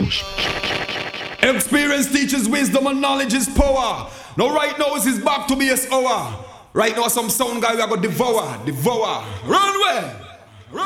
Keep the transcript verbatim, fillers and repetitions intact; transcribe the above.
Experience teaches wisdom and knowledge is power. Now right now is back to be his hour. Right now some sound guy we are going to devour, devour. Run away.